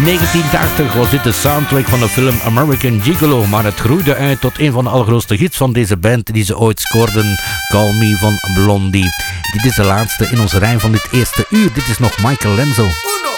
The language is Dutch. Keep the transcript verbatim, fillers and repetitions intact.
negentien tachtig was dit de soundtrack van de film American Gigolo, maar het groeide uit tot een van de allergrootste hits van deze band die ze ooit scoorden, Call Me van Blondie. Dit is de laatste in onze rij van dit eerste uur. Dit is nog Michael Lenzo. Uno.